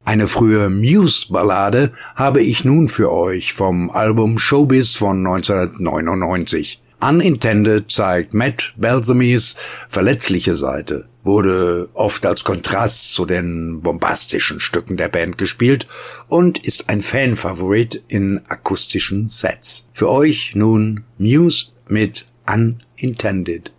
Eine frühe Muse-Ballade habe ich nun für euch vom Album Showbiz von 1999. Unintended zeigt Matt Belsamy's verletzliche Seite, wurde oft als Kontrast zu den bombastischen Stücken der Band gespielt und ist ein Fanfavorit in akustischen Sets. Für euch nun Muse mit Unintended.